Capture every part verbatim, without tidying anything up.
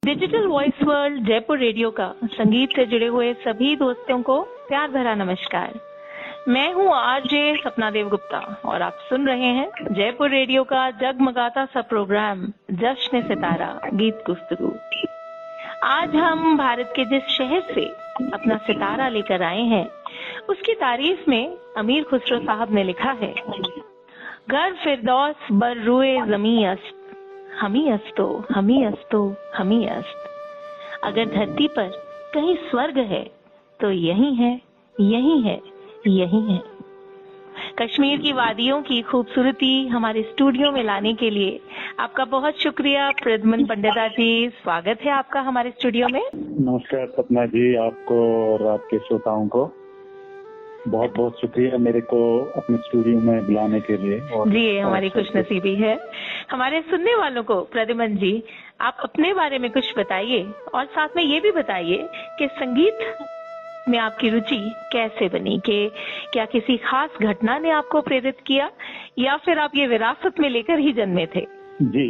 Digital voice world Jaipur radio का संगीत से जुड़े हुए सभी दोस्तों को प्यार भरा नमस्कार। मैं हूं आरजे सपना देव गुप्ता और आप सुन रहे हैं जयपुर रेडियो का जगमगाता सा प्रोग्राम जश्न सितारा गीत गुफ्तगू। आज हम भारत के जिस शहर से अपना सितारा लेकर आए हैं उसकी तारीफ में अमीर खुसरो साहब ने लिखा है, गर फिरदौस बर रुए जमी अस्त, हमी अस्तो हमी अस्तो हमी अस्त। अगर धरती पर कहीं स्वर्ग है तो यही है, यही है, यही है। कश्मीर की वादियों की खूबसूरती हमारे स्टूडियो में लाने के लिए आपका बहुत शुक्रिया प्रद्युमन पंडिता जी। स्वागत है आपका हमारे स्टूडियो में। नमस्कार सपना जी, आपको और आपके श्रोताओं को बहुत बहुत शुक्रिया मेरे को अपने स्टूडियो में बुलाने के लिए। और जी हमारी खुशनसीबी है। हमारे सुनने वालों को प्रद्युमन जी आप अपने बारे में कुछ बताइए और साथ में ये भी बताइए कि संगीत में आपकी रुचि कैसे बनी, कि क्या किसी खास घटना ने आपको प्रेरित किया या फिर आप ये विरासत में लेकर ही जन्मे थे? जी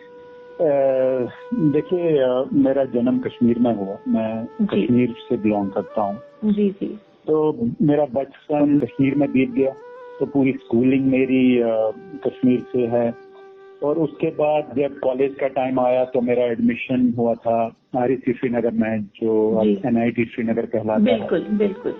देखिए, मेरा जन्म कश्मीर में हुआ। मैं कश्मीर से बिलोंग करता हूँ। जी जी। तो मेरा बचपन कश्मीर में बीत गया, तो पूरी स्कूलिंग मेरी कश्मीर से है। और उसके बाद जब कॉलेज का टाइम आया तो मेरा एडमिशन हुआ था आरईसी श्रीनगर में, जो एनआईटी श्रीनगर कहलाता है। बिल्कुल बिल्कुल।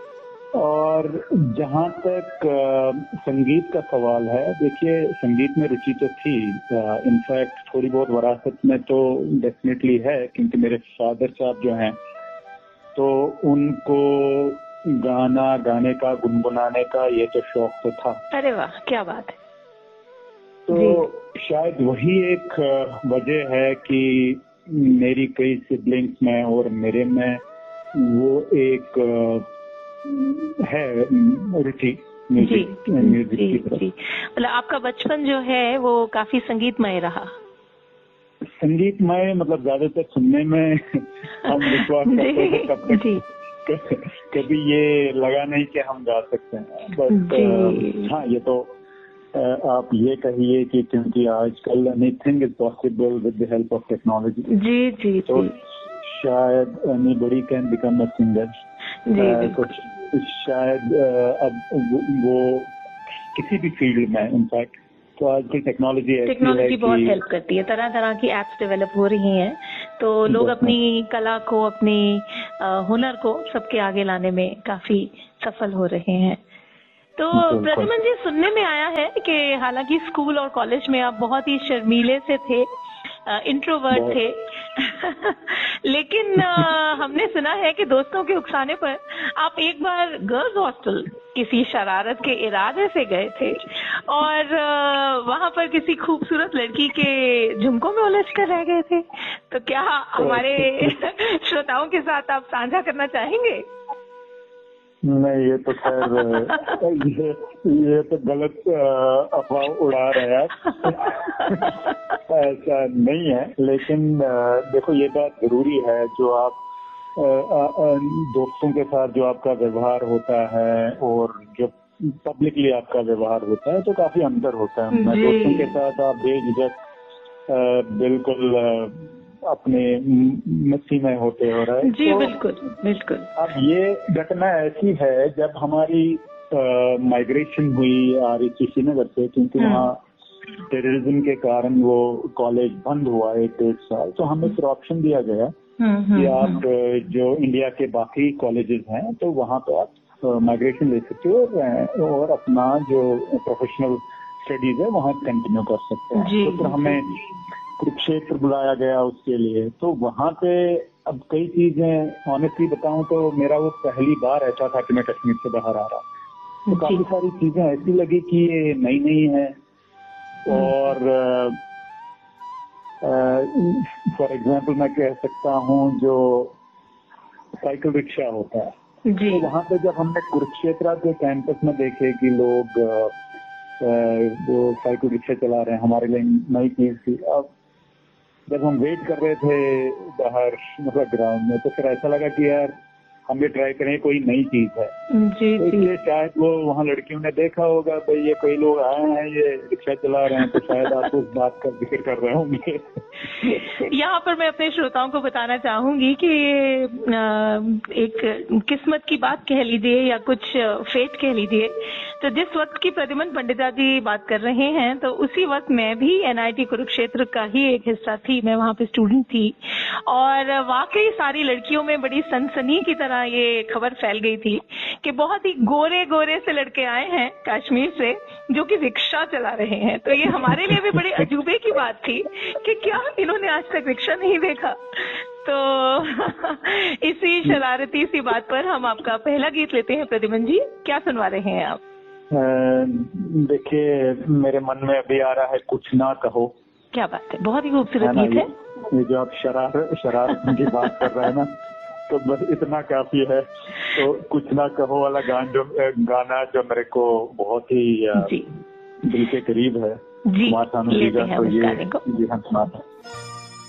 और जहाँ तक आ, संगीत का सवाल है, देखिए संगीत में रुचि तो थी, इनफैक्ट थोड़ी बहुत विरासत में तो डेफिनेटली है, क्योंकि मेरे फादर साहब जो हैं तो उनको गाना गाने का, गुनगुनाने का ये तो शौक तो था। अरे वाह, क्या बात है। तो शायद वही एक वजह है कि मेरी कई सिबलिंग्स में और मेरे में वो एक है रुचि म्यूजिक म्यूजिक की तरफ। मतलब आपका बचपन जो है वो काफी संगीतमय रहा। संगीतमय मतलब ज्यादातर सुनने में हम विश्वास करते थे, तब तक कभी ये लगा नहीं कि हम गा सकते हैं। बट हाँ, ये तो आप ये कहिए कि क्योंकि आजकल anything is possible with the help of technology. जी जी। तो शायद anybody can become a singer. कुछ शायद अब वो किसी भी फील्ड में, इनफैक्ट तो आजकल टेक्नोलॉजी टेक्नोलॉजी बहुत हेल्प करती है। तरह तरह की एप्स डेवलप हो रही हैं, तो लोग अपनी कला को, अपनी हुनर को सबके आगे लाने में काफी सफल हो रहे हैं। तो प्रद्युमन जी, सुनने में आया है कि हालांकि स्कूल और कॉलेज में आप बहुत ही शर्मीले से थे, इंट्रोवर्ट थे लेकिन हमने सुना है कि दोस्तों के उकसाने पर आप एक बार गर्ल्स हॉस्टल किसी शरारत के इरादे से गए थे और वहां पर किसी खूबसूरत लड़की के झुमकों में उलझ कर रह गए थे। तो क्या हमारे श्रोताओं के साथ आप साझा करना चाहेंगे? नहीं, ये तो खैर ये ये तो गलत अफवाह उड़ा रहे हैं ऐसा नहीं है। लेकिन देखो, ये बात जरूरी है, जो आप दोस्तों के साथ जो आपका व्यवहार होता है और जो पब्लिकली आपका व्यवहार होता है तो काफी अंतर होता है। मैं दोस्तों के साथ आप बेझिझक बिल्कुल अपने मस्ती में होते हो रहे। जी तो बिल्कुल बिल्कुल। अब ये घटना ऐसी है, जब हमारी माइग्रेशन हुई आरईसी श्रीनगर से, क्योंकि वहाँ टेररिज्म के कारण वो कॉलेज बंद हुआ एक डेढ़ साल, तो हमें फिर ऑप्शन दिया गया कि आप जो इंडिया के बाकी कॉलेजेस हैं तो वहाँ पे आप माइग्रेशन ले सकते हो और अपना जो प्रोफेशनल स्टडीज है वहाँ कंटिन्यू कर सकते हैं। तो फिर हमें कुरुक्षेत्र बुलाया गया उसके लिए। तो वहाँ पे अब कई चीजें, ऑनेस्टली बताऊं तो मेरा वो पहली बार ऐसा था कि मैं कश्मीर से बाहर आ रहा, तो काफी सारी चीजें ऐसी लगी कि ये नई नई है। और फॉर एग्जाम्पल मैं कह सकता हूँ, जो साइकिल रिक्शा होता है, तो वहाँ पे जब हमने कुरुक्षेत्र के कैंपस में देखे कि लोग वो साइकिल रिक्शा चला रहे हैं, हमारे लिए नई चीज थी। अब जब हम वेट कर रहे थे बाहर मतलब ग्राउंड में, तो फिर ऐसा लगा कि यार हम भी ट्राई करें, कोई नई चीज है। जी इसलिए शायद वो वहाँ लड़कियों ने देखा होगा भाई ये कई लोग आए हैं, ये रिक्शा चला रहे हैं, तो शायद आप उस बात का जिक्र कर रहे होंगे। यहाँ पर मैं अपने श्रोताओं को बताना चाहूंगी कि एक किस्मत की बात कह लीजिए या कुछ फेट कह लीजिए, तो जिस वक्त की प्रद्युमन पंडिता जी बात कर रहे हैं तो उसी वक्त मैं भी एनआईटी कुरुक्षेत्र का ही एक हिस्सा थी, मैं वहाँ पे स्टूडेंट थी और वाकई सारी लड़कियों में बड़ी सनसनी की तरह ये खबर फैल गई थी कि बहुत ही गोरे गोरे से लड़के आए हैं कश्मीर से जो कि रिक्शा चला रहे हैं। तो ये हमारे लिए भी बड़े अजूबे की बात थी कि क्या इन्होंने आज तक रिक्शा नहीं देखा। तो इसी शरारती सी बात पर हम आपका पहला गीत लेते हैं। प्रद्युमन जी, क्या सुनवा रहे हैं आप? देखिए, मेरे मन में अभी आ रहा है कुछ ना कहो। क्या बात है, बहुत ही खूबसूरत गीत है। ये जो आप शरारत शरारत की बात कर रहे हैं ना, तो बस इतना काफी है। तो कुछ ना कहो वाला गान जो गाना जो मेरे को बहुत ही दिल के करीब है, जी, कुमार सानू जी का, तो ये गाने को जी हम सुनाते हैं।